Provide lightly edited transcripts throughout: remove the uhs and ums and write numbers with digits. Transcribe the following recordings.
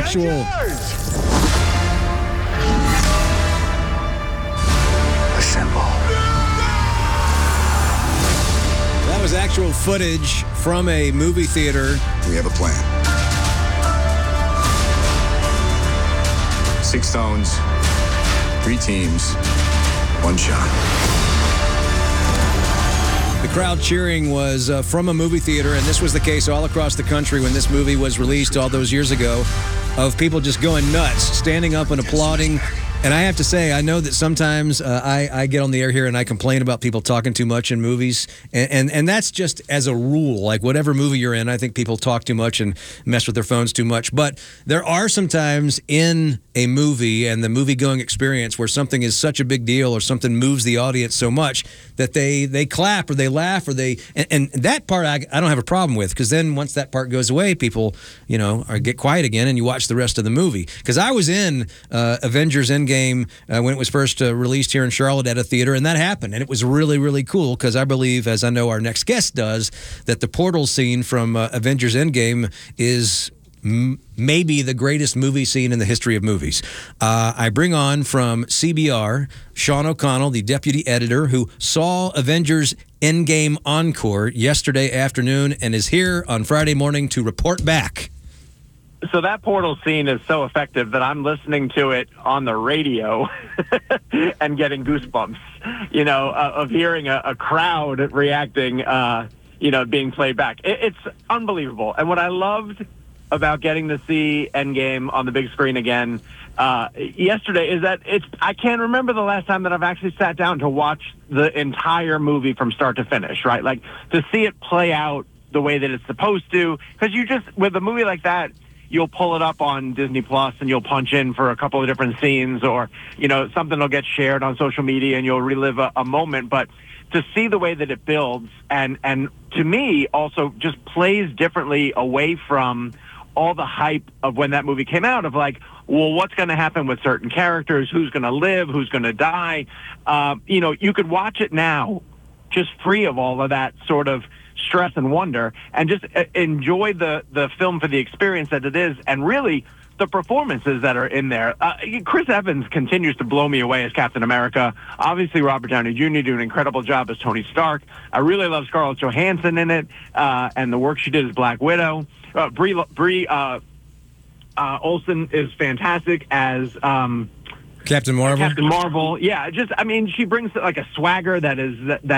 actual... That was actual footage from a movie theater. We have a plan. 6 stones, 3 teams, 1 shot. The crowd cheering was from a movie theater, and this was the case all across the country when this movie was released all those years ago, of people just going nuts, standing up and applauding. And I have to say, I know that sometimes I get on the air here and I complain about people talking too much in movies. And that's just as a rule. Like, whatever movie you're in, I think people talk too much and mess with their phones too much. But there are some times in a movie and the movie-going experience where something is such a big deal or something moves the audience so much that they clap or they laugh or they... And that part I don't have a problem with, because then once that part goes away, people, get quiet again and you watch the rest of the movie. Because I was in Avengers Endgame when it was first released here in Charlotte at a theater, and that happened. And it was really, really cool, because I believe, as I know our next guest does, that the portal scene from Avengers Endgame is maybe the greatest movie scene in the history of movies. I bring on from CBR, Sean O'Connell, the deputy editor, who saw Avengers Endgame Encore yesterday afternoon and is here on Friday morning to report back. So that portal scene is so effective that I'm listening to it on the radio and getting goosebumps, of hearing a crowd reacting, being played back. It's unbelievable. And what I loved about getting to see Endgame on the big screen again yesterday is that I can't remember the last time that I've actually sat down to watch the entire movie from start to finish, right? Like, to see it play out the way that it's supposed to, because with a movie like that, you'll pull it up on Disney Plus and you'll punch in for a couple of different scenes, or, something will get shared on social media and you'll relive a moment. But to see the way that it builds and to me also just plays differently away from all the hype of when that movie came out, of like, well, what's going to happen with certain characters? Who's going to live? Who's going to die? You could watch it now just free of all of that sort of stress and wonder, and just enjoy the film for the experience that it is, and really the performances that are in there. Chris Evans continues to blow me away as Captain America. Obviously, Robert Downey Jr. doing an incredible job as Tony Stark. I really love Scarlett Johansson in it, and the work she did as Black Widow. Brie Olsen is fantastic as Captain Marvel. Captain Marvel, yeah. She brings like a swagger that is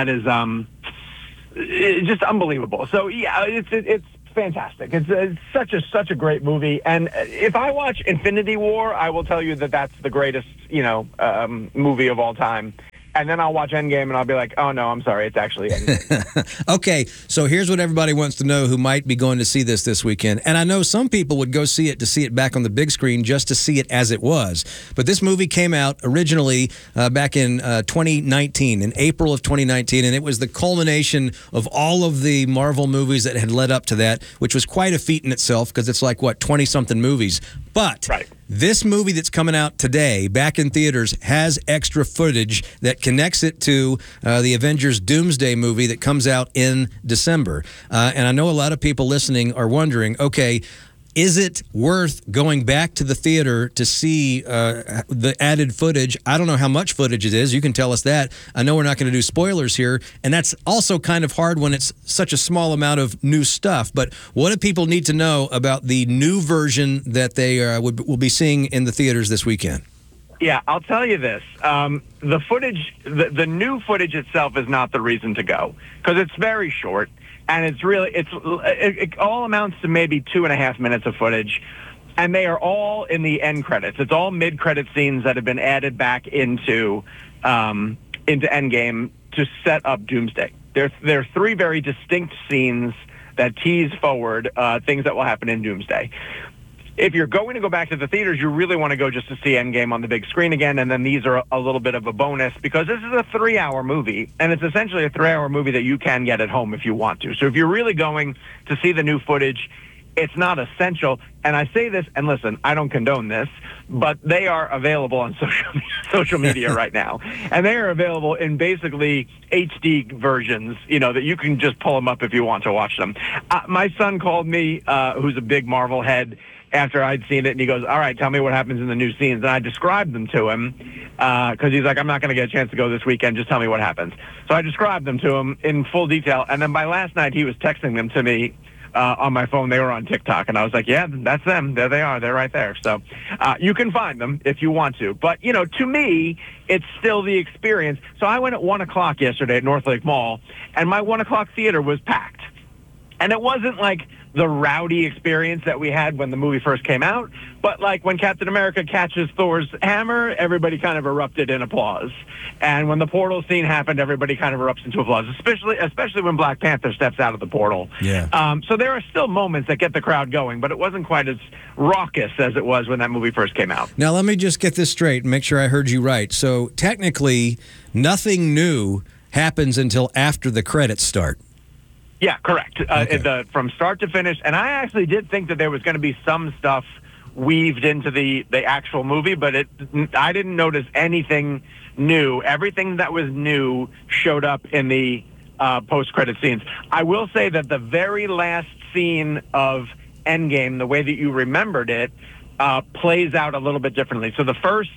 just unbelievable. So yeah, it's fantastic. It's such a great movie. And if I watch Infinity War, I will tell you that that's the greatest movie of all time. And then I'll watch Endgame and I'll be like, oh no, I'm sorry, it's actually Endgame. Okay, so here's what everybody wants to know who might be going to see this weekend. And I know some people would go see it to see it back on the big screen just to see it as it was. But this movie came out originally back in 2019, in April of 2019, and it was the culmination of all of the Marvel movies that had led up to that, which was quite a feat in itself, because it's like, 20-something movies. But right. This movie that's coming out today, back in theaters, has extra footage that connects it to the Avengers Doomsday movie that comes out in December. And I know a lot of people listening are wondering, okay, is it worth going back to the theater to see the added footage? I don't know how much footage it is. You can tell us that. I know we're not going to do spoilers here, and that's also kind of hard when it's such a small amount of new stuff. But what do people need to know about the new version that they will be seeing in the theaters this weekend? Yeah, I'll tell you this. The footage, the new footage itself is not the reason to go, because it's very short. And it all amounts to maybe 2.5 minutes of footage, and they are all in the end credits. It's all mid-credit scenes that have been added back into Endgame to set up Doomsday. There are 3 very distinct scenes that tease forward things that will happen in Doomsday. If you're going to go back to the theaters, you really want to go just to see Endgame on the big screen again, and then these are a little bit of a bonus, because this is a 3-hour movie, and it's essentially a 3-hour movie that you can get at home if you want to. So if you're really going to see the new footage, It's not essential. And I say this, and listen, I don't condone this, but they are available on social media right now. And they are available in basically HD versions, that you can just pull them up if you want to watch them. My son called me, who's a big Marvel head, after I'd seen it, and he goes, all right, tell me what happens in the new scenes. And I described them to him because he's like, I'm not going to get a chance to go this weekend. Just tell me what happens. So I described them to him in full detail. And then by last night, he was texting them to me on my phone. They were on TikTok. And I was like, yeah, that's them. There they are. They're right there. So you can find them if you want to. But, to me, it's still the experience. So I went at 1 o'clock yesterday at Northlake Mall, and my 1 o'clock theater was packed. And it wasn't like the rowdy experience that we had when the movie first came out, but like when Captain America catches Thor's hammer, everybody kind of erupted in applause. And when the portal scene happened, everybody kind of erupts into applause, especially when Black Panther steps out of the portal. Yeah. So there are still moments that get the crowd going, but it wasn't quite as raucous as it was when that movie first came out. Now, let me just get this straight and make sure I heard you right. So technically, nothing new happens until after the credits start. Yeah, correct. Okay. From start to finish. And I actually did think that there was going to be some stuff weaved into the actual movie, but I didn't notice anything new. Everything that was new showed up in the post-credit scenes. I will say that the very last scene of Endgame, the way that you remembered it, plays out a little bit differently. So the first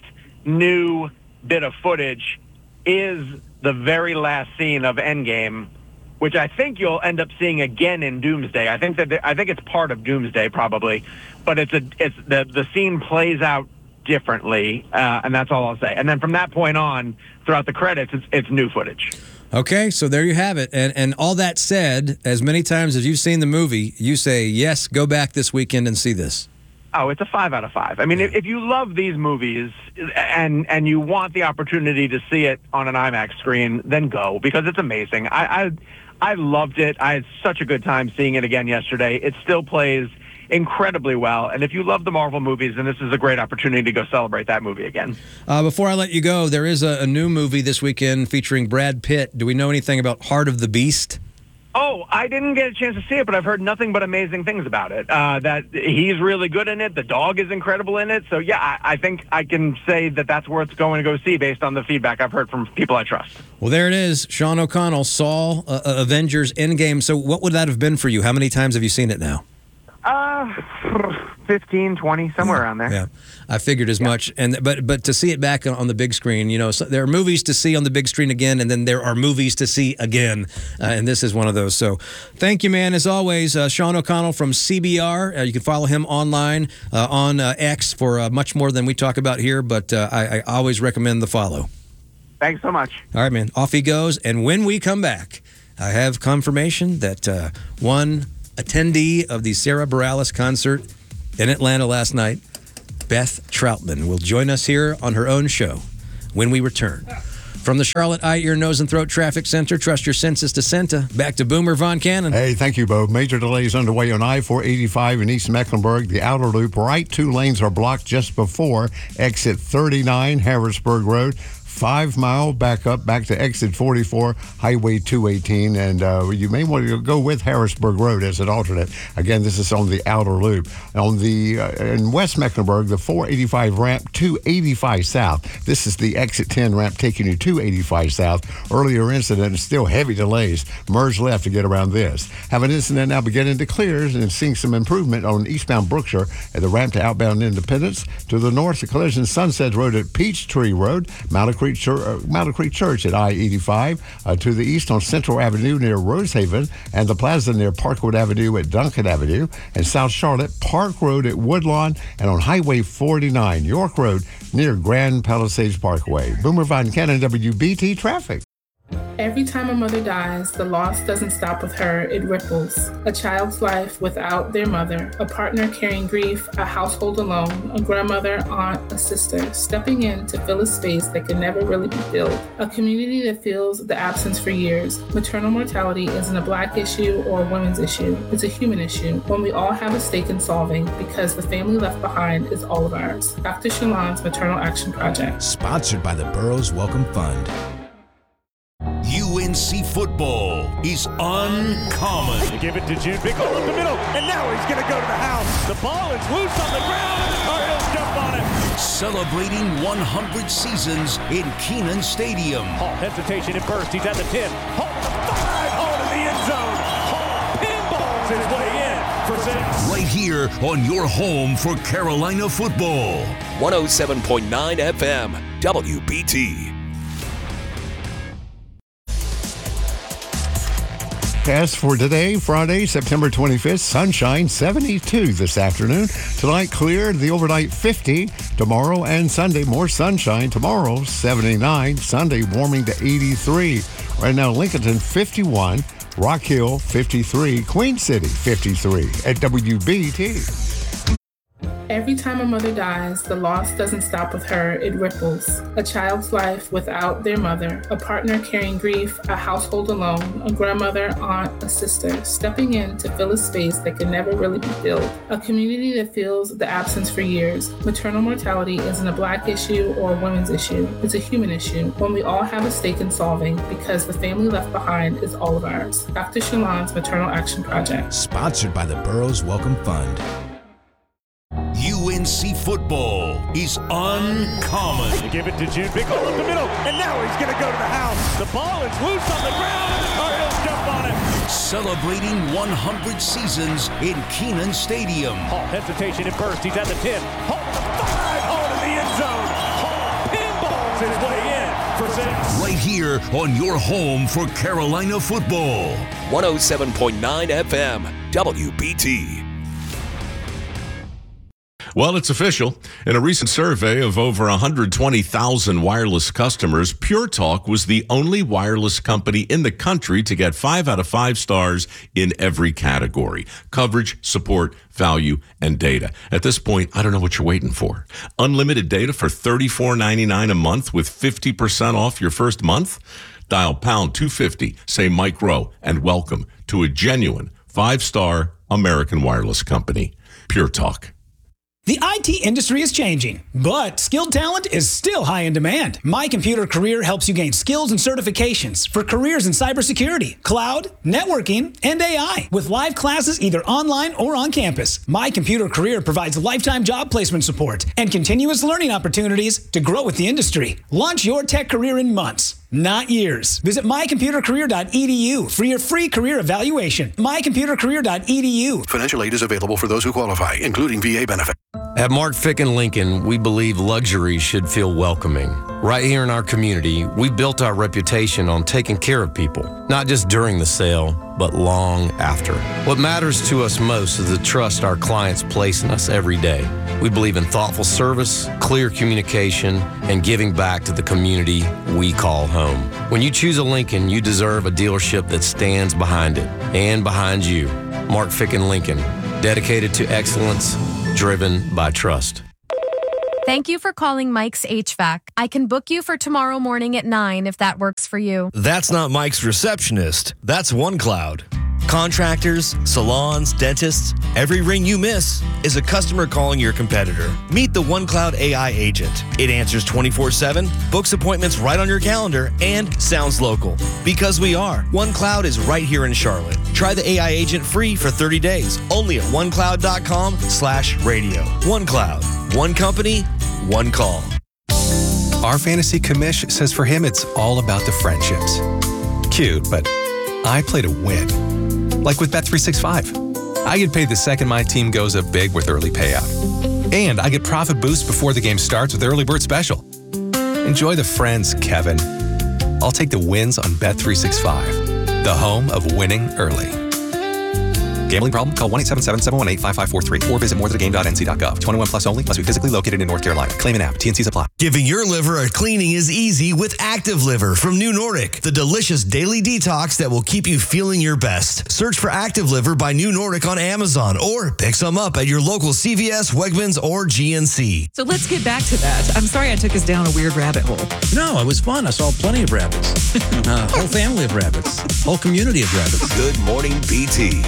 new bit of footage is the very last scene of Endgame, which I think you'll end up seeing again in Doomsday. I think it's part of Doomsday probably, but the scene plays out differently, and that's all I'll say. And then from that point on, throughout the credits, it's new footage. Okay, so there you have it. And all that said, as many times as you've seen the movie, you say, yes, go back this weekend and see this. Oh, it's a 5 out of 5. I mean, if you love these movies and you want the opportunity to see it on an IMAX screen, then go, because it's amazing. I loved it. I had such a good time seeing it again yesterday. It still plays incredibly well. And if you love the Marvel movies, then this is a great opportunity to go celebrate that movie again. Before I let you go, there is a new movie this weekend featuring Brad Pitt. Do we know anything about Heart of the Beast? Oh, I didn't get a chance to see it, but I've heard nothing but amazing things about it. That he's really good in it. The dog is incredible in it. So, yeah, I think I can say that that's worth going to go see based on the feedback I've heard from people I trust. Well, there it is. Sean O'Connell saw Avengers Endgame. So what would that have been for you? How many times have you seen it now? 15, 20, somewhere around there. Yeah, I figured as much. But to see it back on the big screen, so there are movies to see on the big screen again, and then there are movies to see again, and this is one of those. So thank you, man, as always. Sean O'Connell from CBR. You can follow him online on X for much more than we talk about here, but I always recommend the follow. Thanks so much. All right, man. Off he goes. And when we come back, I have confirmation that one attendee of the Sarah Bareilles concert in Atlanta last night, Beth Troutman, will join us here on her own show when we return. From the Charlotte Eye, Ear, Nose, and Throat Traffic Center, trust your senses to Senta. Back to Boomer Von Cannon. Hey, thank you, Bo. Major delays underway on I-485 in East Mecklenburg. The outer loop, right 2 lanes are blocked just before exit 39, Harrisburg Road. 5-mile backup back to exit 44, Highway 218, and you may want to go with Harrisburg Road as an alternate. Again, this is on the outer loop. On the in West Mecklenburg, the 485 ramp 285 south. This is the exit 10 ramp taking you 285 south. Earlier incident and still heavy delays. Merge left to get around this. Have an incident now beginning to clear and seeing some improvement on eastbound Brookshire at the ramp to outbound Independence. To the north, the collision Sunset Road at Peachtree Road, Mountain Creek Church at I-85, to the east on Central Avenue near Rosehaven, and the plaza near Parkwood Avenue at Duncan Avenue, and South Charlotte, Park Road at Woodlawn, and on Highway 49, York Road near Grand Palisades Parkway. Boomer Von Cannon, WBT Traffic. Every time a mother dies, the loss doesn't stop with her, it ripples. A child's life without their mother, a partner carrying grief, a household alone, a grandmother, aunt, a sister, stepping in to fill a space that can never really be filled. A community that feels the absence for years. Maternal mortality isn't a Black issue or a women's issue, it's a human issue, one we all have a stake in solving because the family left behind is all of ours. Dr. Shalon's Maternal Action Project. Sponsored by the Burroughs Welcome Fund. UNC UNC football is uncommon. They give it to June, big hole up the middle, and now he's going to go to the house. The ball is loose on the ground, and the Cardinals jump on it. Celebrating 100 seasons in Kenan Stadium. Hall, hesitation at first, he's at the 10. Hall to the 5, Hall to the end zone. Hall pinballs his way in for 6. Right here on your home for Carolina football. 107.9 FM, WBT. As for today, Friday, September 25th, sunshine 72 this afternoon. Tonight, clear, the overnight 50. Tomorrow and Sunday, more sunshine. Tomorrow, 79. Sunday, warming to 83. Right now, Lincolnton, 51. Rock Hill, 53. Queen City, 53. At WBT. Every time a mother dies, the loss doesn't stop with her, it ripples. A child's life without their mother, a partner carrying grief, a household alone, a grandmother, aunt, a sister, stepping in to fill a space that can never really be filled. A community that feels the absence for years. Maternal mortality isn't a Black issue or a women's issue. It's a human issue, one we all have a stake in solving because the family left behind is all of ours. Dr. Shalon's Maternal Action Project. Sponsored by the Burroughs Welcome Fund. UNC football is uncommon. They give it to June, big hole up the middle, and now he's going to go to the house. The ball is loose on the ground, and the Cardinals jump on it. Celebrating 100 seasons in Kenan Stadium. Hall, hesitation at first, he's at the 10. Hall to the 5, Hall to the end zone. Hall pinballs his way in for 6. Right here on your home for Carolina football. 107.9 FM, WBT. Well, it's official. In a recent survey of over 120,000 wireless customers, Pure Talk was the only wireless company in the country to get 5 out of 5 stars in every category: coverage, support, value, and data. At this point, I don't know what you're waiting for. Unlimited data for $34.99 a month with 50% off your first month? Dial pound 250, say Mike Rowe, and welcome to a genuine 5-star American wireless company. Pure Talk. The IT industry is changing, but skilled talent is still high in demand. My Computer Career helps you gain skills and certifications for careers in cybersecurity, cloud, networking, and AI, with live classes either online or on campus. My Computer Career provides lifetime job placement support and continuous learning opportunities to grow with the industry. Launch your tech career in months, not years. Visit mycomputercareer.edu for your free career evaluation. mycomputercareer.edu. Financial aid is available for those who qualify, including VA benefit. At Mark Fick & Lincoln, we believe luxury should feel welcoming. Right here in our community, we built our reputation on taking care of people, not just during the sale, but long after. What matters to us most is the trust our clients place in us every day. We believe in thoughtful service, clear communication, and giving back to the community we call home. When you choose a Lincoln, you deserve a dealership that stands behind it and behind you. Mark Fick & Lincoln, dedicated to excellence, driven by trust. Thank you for calling Mike's HVAC. I can book you for tomorrow morning at 9 if that works for you. That's not Mike's receptionist. That's OneCloud. Contractors, salons, dentists, every ring you miss is a customer calling your competitor. Meet the OneCloud AI agent. It answers 24/7, books appointments right on your calendar, and sounds local. Because we are. OneCloud is right here in Charlotte. Try the AI agent free for 30 days, only at onecloud.com/radio. OneCloud. One company, one call. Our fantasy commish says for him it's all about the friendships. Cute, but I play to win. Like with Bet365. I get paid the second my team goes up big with early payout. And I get profit boost before the game starts with Early Bird Special. Enjoy the friends, Kevin. I'll take the wins on Bet365, the home of winning early. Gambling problem? Call 1-877-718-5543 or visit morethanagame.nc.gov. 21 plus only. Must be physically located in North Carolina. Claim an app. T&Cs apply. Giving your liver a cleaning is easy with Active Liver from New Nordic, the delicious daily detox that will keep you feeling your best. Search for Active Liver by New Nordic on Amazon or pick some up at your local CVS, Wegmans, or GNC. So let's get back to that. I'm sorry I took us down a weird rabbit hole. No, it was fun. I saw plenty of rabbits. Whole family of rabbits. Whole community of rabbits. Good Morning BT with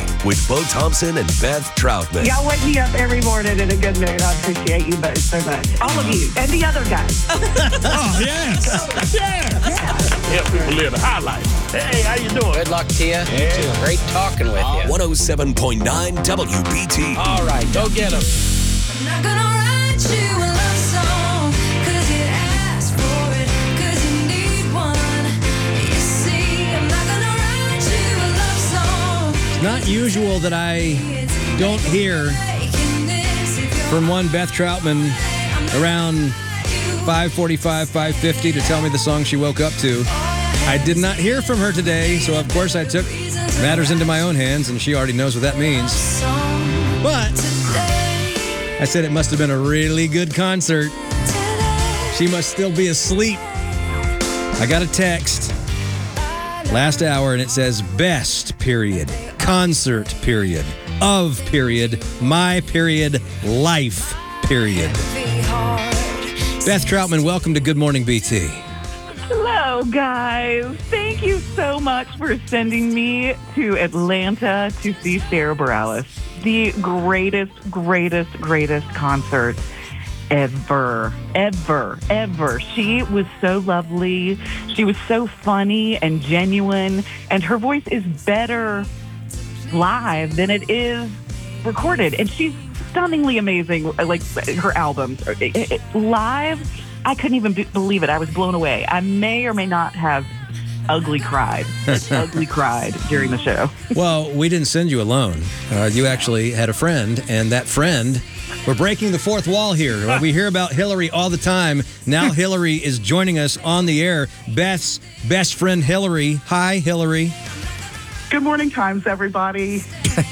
Bo Thompson and Beth Troutman. Y'all wake me up every morning in a good mood. I appreciate you both so much. All of you and the other guys. Oh, yes. Yeah. Help people live the high life. Hey, how you doing? Good luck to you. You too. Great talking with you. 107.9 WBT. All right, go get them. I'm not gonna write you a love song, 'cause you asked for it, 'cause you need one. You see, I'm not gonna write you a love song. It's not usual that I don't hear from one Beth Troutman around 5:45, 5:50 to tell me the song she woke up to. I did not hear from her today, so of course I took matters into my own hands, and she already knows what that means. But I said it must have been a really good concert. She must still be asleep. I got a text last hour, and it says best, period, concert, period, of, period, my, period, life, period. Beth Troutman, welcome to Good Morning BT. Hello, guys. Thank you so much for sending me to Atlanta to see Sarah Bareilles. The greatest concert ever. She was so lovely. She was so funny and genuine, and her voice is better live than it is recorded. And she's stunningly amazing, like her albums. Live, I couldn't even believe it. I was blown away. I may or may not have ugly cried during the show. Well, we didn't send you alone. You actually had a friend, and that friend, we're breaking the fourth wall here. We hear about Hillary all the time. Now Hillary is joining us on the air. Beth's best friend, Hillary. Hi, Hillary. Good morning times, everybody.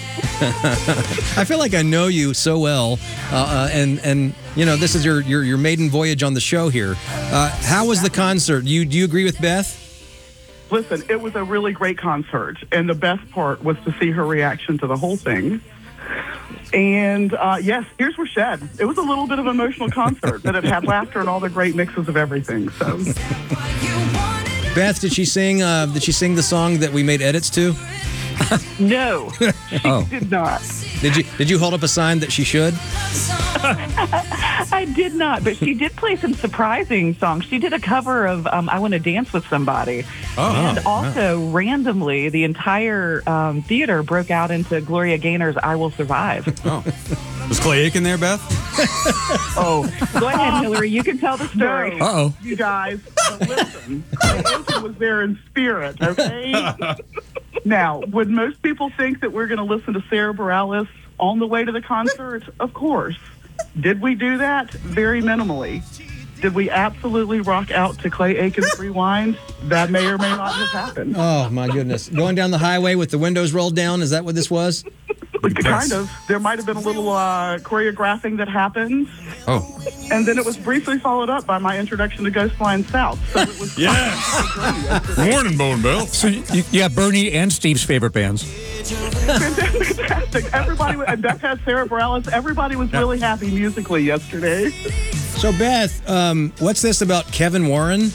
I feel like I know you so well, and you know, this is your maiden voyage on the show here. How was the concert? Do you agree with Beth? Listen, it was a really great concert, and the best part was to see her reaction to the whole thing. And yes, tears were shed. It was a little bit of an emotional concert, but it had laughter and all the great mixes of everything. So, Beth, did she sing the song that we made edits to? No, she did not. Did you hold up a sign that she should? I did not, but she did play some surprising songs. She did a cover of "I Want to Dance with Somebody," and also randomly, the entire theater broke out into Gloria Gaynor's "I Will Survive." Oh, was Clay Aiken there, Beth? Oh, go ahead, Hillary. You can tell the story. No, you guys, listen. Clay Aiken was there in spirit. Okay. Now, would most people think that we're going to listen to Sarah Bareilles on the way to the concert? Of course. Did we do that? Very minimally. Did we absolutely rock out to Clay Aiken's Rewind? That may or may not have happened. Oh, my goodness. Going down the highway with the windows rolled down, is that what this was? Kind of. There might have been a little choreographing that happened. Oh. And then it was briefly followed up by my introduction to Ghost Flying South. So it was Morning, Bone Bell. So you got Bernie and Steve's favorite bands. Fantastic. Everybody, and Beth had Sarah Bareilles. Everybody was really happy musically yesterday. So, Beth, what's this about Kevin Warren?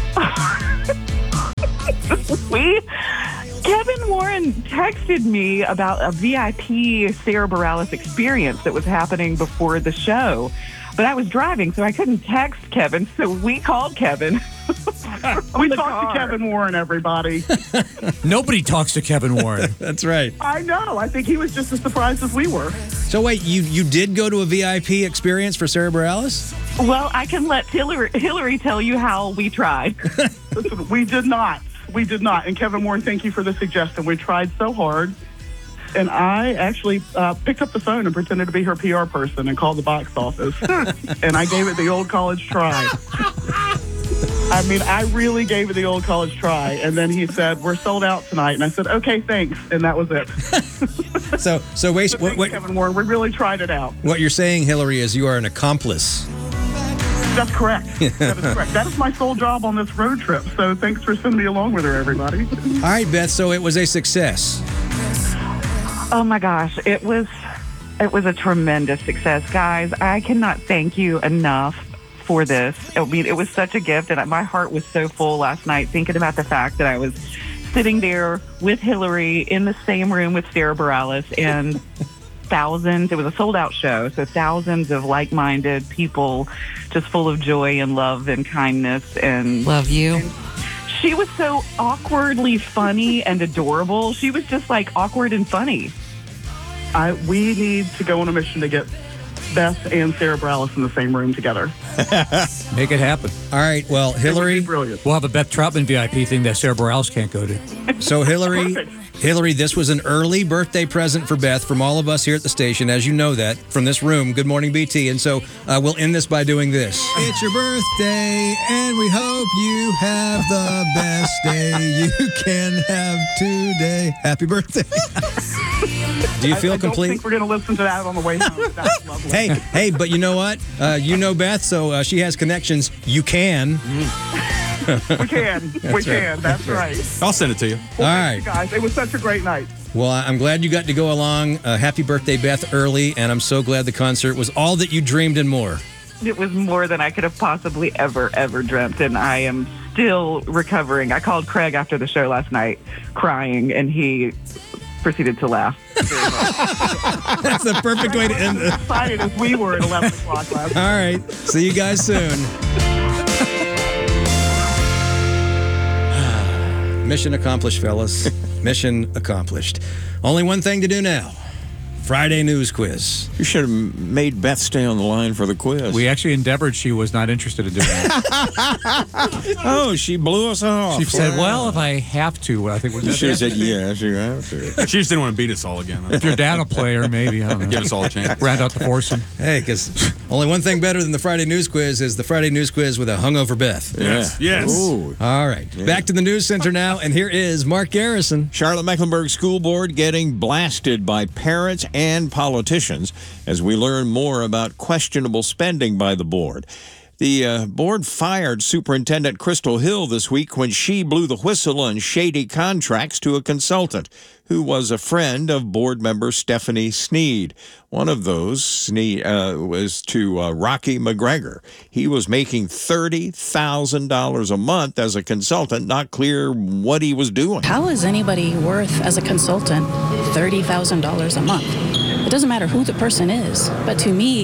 Kevin Warren texted me about a VIP Sarah Bareilles experience that was happening before the show. But I was driving, so I couldn't text Kevin, so we called Kevin. We talked to Kevin Warren, everybody. Nobody talks to Kevin Warren. That's right. I know. I think he was just as surprised as we were. So wait, you did go to a VIP experience for Sarah Bareilles? Well, I can let Hillary tell you how we tried. Listen, we did not. We did not. And Kevin Warren, thank you for the suggestion. We tried so hard. And I actually picked up the phone and pretended to be her PR person and called the box office. And I gave it the old college try. I mean, I really gave it the old college try. And then he said, "We're sold out tonight." And I said, "Okay, thanks." And that was it. So wait, what, Kevin Warren, we really tried it out. What you're saying, Hillary, is you are an accomplice. That's correct. That is correct. That is my sole job on this road trip. So thanks for sending me along with her, everybody. All right, Beth. So it was a success. Oh my gosh, it was a tremendous success, guys. I cannot thank you enough for this. I mean, it was such a gift, and my heart was so full last night thinking about the fact that I was sitting there with Hillary in the same room with Sarah Bareilles and thousands. It was a sold-out show, so thousands of like-minded people just full of joy and love and kindness. And love you. And she was so awkwardly funny and adorable. She was just like awkward and funny. We need to go on a mission to get Beth and Sarah Bareilles in the same room together. Make it happen. All right. Well, Hillary, brilliant. We'll have a Beth Troutman VIP thing that Sarah Bareilles can't go to. So Hillary, this was an early birthday present for Beth from all of us here at the station, as you know that, from this room. Good morning, BT. And so we'll end this by doing this. It's your birthday, and we hope you have the best day you can have today. Happy birthday. Do you feel complete? I don't think we're going to listen to that on the way home. That's lovely. Hey, but you know what? You know Beth, so she has connections. You can. We can. That's right. I'll send it to you. All right. You guys, it was such a great night. Well, I'm glad you got to go along. Happy birthday, Beth, early, and I'm so glad the concert was all that you dreamed and more. It was more than I could have possibly ever dreamt, and I am still recovering. I called Craig after the show last night crying, and he proceeded to laugh. That's the perfect way to end it. As excited as we were at 11 o'clock last night. All right. See you guys soon. Mission accomplished, fellas. Mission accomplished. Only one thing to do now. Friday news quiz. You should have made Beth stay on the line for the quiz. We actually endeavored. She was not interested in doing it. Oh, she blew us off. She said, well, if I have to, I think we're You should have said, yes, you have to. She just didn't want to beat us all again. If you're down a player, maybe. I don't know. Give us all a chance. Round out the foursome. Hey, because only one thing better than the Friday news quiz is the Friday news quiz with a hungover Beth. Yes. Ooh. All right. Yeah. Back to the news center now, and here is Mark Garrison. Charlotte-Mecklenburg School Board getting blasted by parents and politicians as we learn more about questionable spending by the board. The board fired Superintendent Crystal Hill this week when she blew the whistle on shady contracts to a consultant who was a friend of board member Stephanie Sneed. One of those was to Rocky McGregor. He was making $30,000 a month as a consultant, not clear what he was doing. How is anybody worth, as a consultant, $30,000 a month? It doesn't matter who the person is, but to me,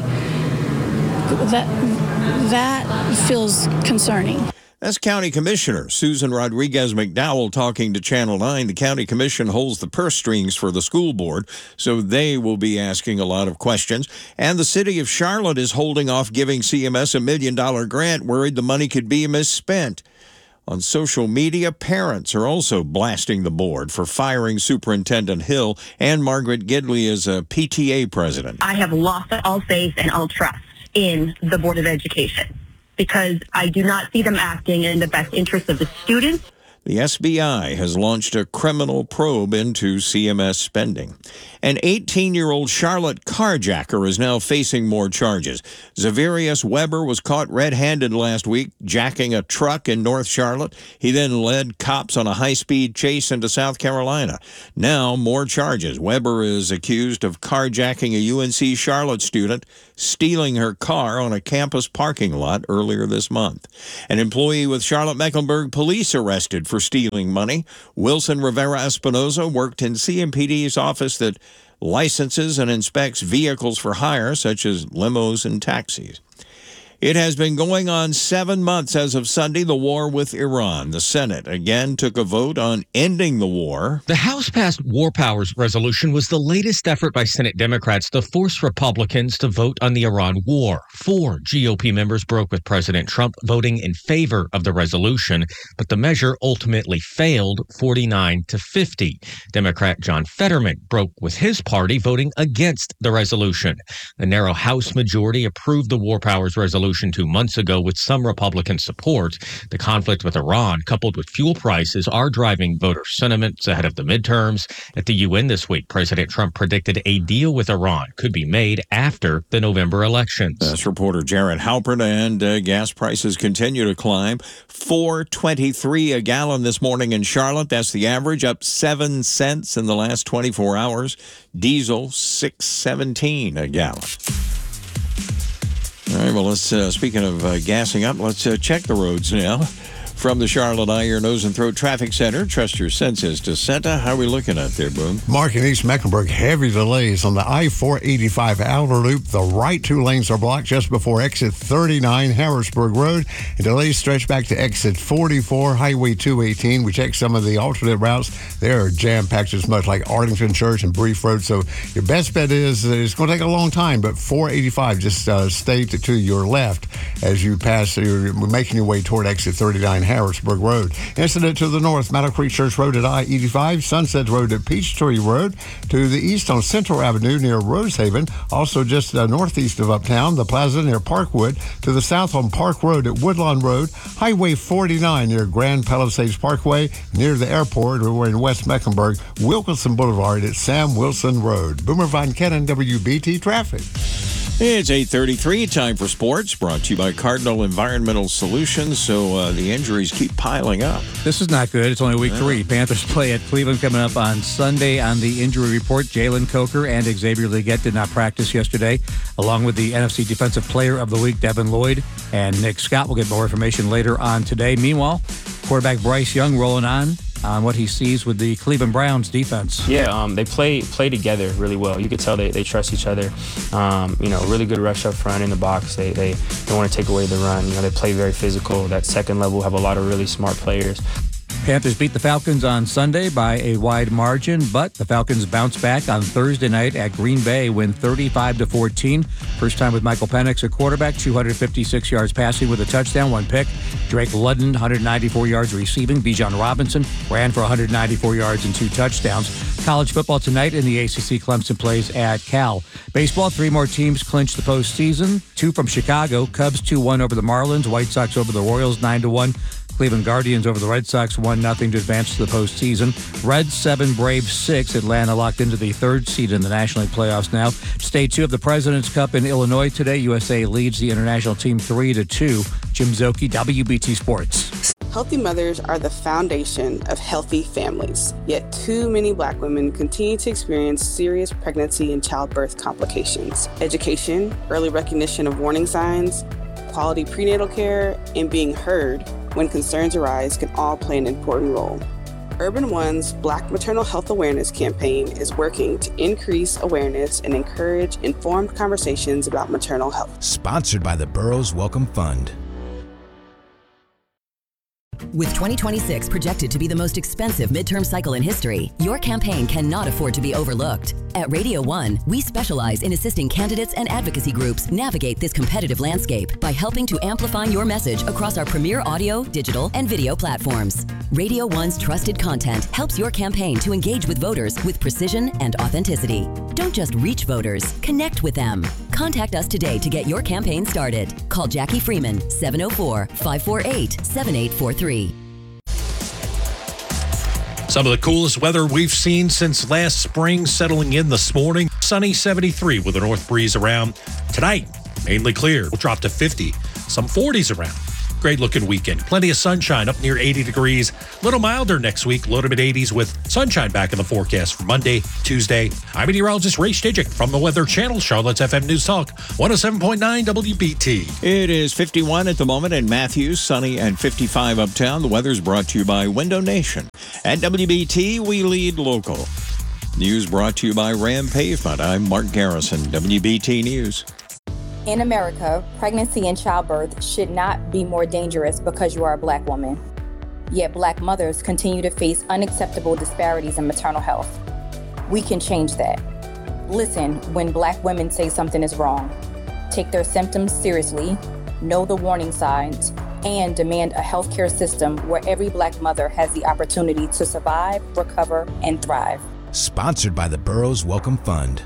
that feels concerning. That's County Commissioner Susan Rodriguez McDowell talking to Channel 9. The County Commission holds the purse strings for the school board, so they will be asking a lot of questions. And the city of Charlotte is holding off giving CMS a $1 million grant, worried the money could be misspent. On social media, parents are also blasting the board for firing Superintendent Hill, and Margaret Gidley is a PTA president. I have lost all faith and all trust in the Board of Education because I do not see them acting in the best interest of the students. The SBI has launched a criminal probe into CMS spending. An 18-year-old Charlotte carjacker is now facing more charges. Zavarius Weber was caught red-handed last week, jacking a truck in North Charlotte. He then led cops on a high-speed chase into South Carolina. Now, more charges. Weber is accused of carjacking a UNC Charlotte student, stealing her car on a campus parking lot earlier this month. An employee with Charlotte-Mecklenburg police arrested for stealing money. Wilson Rivera Espinoza worked in CMPD's office that licenses and inspects vehicles for hire, such as limos and taxis. It has been going on 7 months as of Sunday, the war with Iran. The Senate again took a vote on ending the war. The House passed War Powers resolution was the latest effort by Senate Democrats to force Republicans to vote on the Iran war. 4 GOP members broke with President Trump voting in favor of the resolution, but the measure ultimately failed 49-50. Democrat John Fetterman broke with his party voting against the resolution. The narrow House majority approved the War Powers resolution 2 months ago with some Republican support. The conflict with Iran, coupled with fuel prices, are driving voter sentiments ahead of the midterms. At the UN this week, President Trump predicted a deal with Iran could be made after the November elections. That's reporter Jared Halpern, and gas prices continue to climb. $4.23 a gallon this morning in Charlotte. That's the average, up 7 cents in the last 24 hours. Diesel, $6.17 a gallon. All right, well, let's, speaking of gassing up, let's check the roads now. From the Charlotte Eye, Ear, Nose, and Throat Traffic Center, trust your senses to Santa. How are we looking out there, Boone? Mark in East Mecklenburg, heavy delays on the I-485 outer loop. The right two lanes are blocked just before exit 39 Harrisburg Road. And delays stretch back to exit 44 Highway 218. We checked some of the alternate routes. They're jam-packed as much like Arlington Church and Brief Road. So your best bet is it's going to take a long time, but 485, just stay to your left as you pass. You're making your way toward exit 39 Harrisburg Road. Incident to the north, Meadow Creek Church Road at I-85, Sunset Road at Peachtree Road. To the east on Central Avenue near Rosehaven. Also just northeast of Uptown, the plaza near Parkwood. To the south on Park Road at Woodlawn Road. Highway 49 near Grand Palisades Parkway. Near the airport, we're in West Mecklenburg. Wilkinson Boulevard at Sam Wilson Road. Boomer Von Cannon, WBT Traffic. It's 8:33, time for sports, brought to you by Cardinal Environmental Solutions. So the injuries keep piling up. This is not good. It's only week 3. Panthers play at Cleveland coming up on Sunday. On the injury report, Jalen Coker and Xavier Legette did not practice yesterday, along with the NFC Defensive Player of the Week, Devin Lloyd, and Nick Scott. We'll get more information later on today. Meanwhile, quarterback Bryce Young rolling on what he sees with the Cleveland Browns defense. Yeah, they play together really well. You could tell they trust each other. Really good rush up front in the box. They want to take away the run. They play very physical. That second level have a lot of really smart players. Panthers beat the Falcons on Sunday by a wide margin, but the Falcons bounce back on Thursday night at Green Bay, win 35-14. First time with Michael Penix at quarterback, 256 yards passing with a touchdown, 1 pick. Drake Ludden, 194 yards receiving. Bijan Robinson ran for 194 yards and 2 touchdowns. College football tonight in the ACC, Clemson plays at Cal. Baseball, 3 more teams clinch the postseason. 2 from Chicago, Cubs 2-1 over the Marlins, White Sox over the Royals 9-1. Cleveland Guardians over the Red Sox 1-0 to advance to the postseason. Reds 7, Braves 6. Atlanta locked into the 3rd seed in the National League playoffs now. Stage 2 of the President's Cup in Illinois today. USA leads the international team 3-2. Jim Zoki, WBT Sports. Healthy mothers are the foundation of healthy families. Yet too many Black women continue to experience serious pregnancy and childbirth complications. Education, early recognition of warning signs, quality prenatal care, and being heard when concerns arise can all play an important role. Urban One's Black Maternal Health Awareness campaign is working to increase awareness and encourage informed conversations about maternal health. Sponsored by the Burroughs Welcome Fund. With 2026 projected to be the most expensive midterm cycle in history, your campaign cannot afford to be overlooked. At Radio 1, we specialize in assisting candidates and advocacy groups navigate this competitive landscape by helping to amplify your message across our premier audio, digital, and video platforms. Radio 1's trusted content helps your campaign to engage with voters with precision and authenticity. Don't just reach voters, connect with them. Contact us today to get your campaign started. Call Jackie Freeman, 704-548-7843. Some of the coolest weather we've seen since last spring settling in this morning. Sunny 73 with a north breeze around. Tonight, mainly clear. We'll drop to 50. Some 40s around. Great looking weekend. Plenty of sunshine up near 80 degrees. A little milder next week, low to mid 80s with sunshine back in the forecast for Monday, Tuesday. I'm meteorologist Ray Stidgick from the Weather Channel, Charlotte's FM News Talk, 107.9 WBT. It is 51 at the moment in Matthews, sunny and 55 uptown. The weather's brought to you by Window Nation. At WBT, we lead local. News brought to you by Ram Pavement. I'm Mark Garrison, WBT News. In America, pregnancy and childbirth should not be more dangerous because you are a Black woman. Yet Black mothers continue to face unacceptable disparities in maternal health. We can change that. Listen when Black women say something is wrong. Take their symptoms seriously, know the warning signs, and demand a healthcare system where every Black mother has the opportunity to survive, recover, and thrive. Sponsored by the Burroughs Welcome Fund.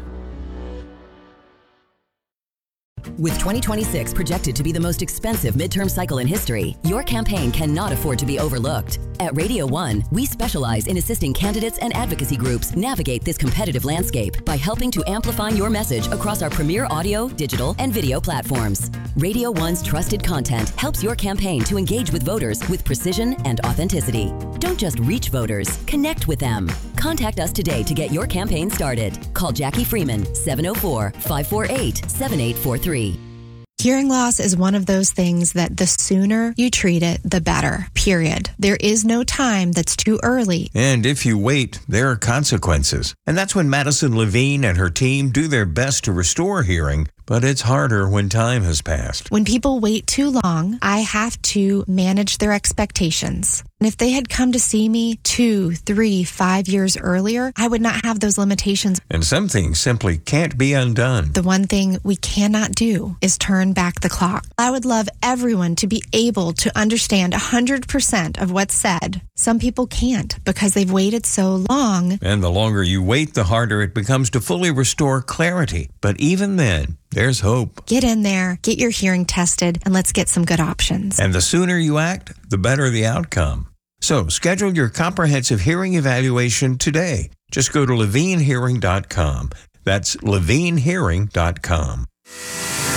With 2026 projected to be the most expensive midterm cycle in history, your campaign cannot afford to be overlooked. At Radio 1, we specialize in assisting candidates and advocacy groups navigate this competitive landscape by helping to amplify your message across our premier audio, digital, and video platforms. Radio 1's trusted content helps your campaign to engage with voters with precision and authenticity. Don't just reach voters, connect with them. Contact us today to get your campaign started. Call Jackie Freeman, 704-548-7843. Hearing loss is one of those things that the sooner you treat it, the better, period. There is no time that's too early. And if you wait, there are consequences. And that's when Madison Levine and her team do their best to restore hearing, but it's harder when time has passed. When people wait too long, I have to manage their expectations. And if they had come to see me 2, 3, 5 years earlier, I would not have those limitations. And some things simply can't be undone. The one thing we cannot do is turn back the clock. I would love everyone to be able to understand 100% of what's said. Some people can't because they've waited so long. And the longer you wait, the harder it becomes to fully restore clarity. But even then, there's hope. Get in there, get your hearing tested, and let's get some good options. And the sooner you act, the better the outcome. So schedule your comprehensive hearing evaluation today. Just go to levinehearing.com. That's levinehearing.com.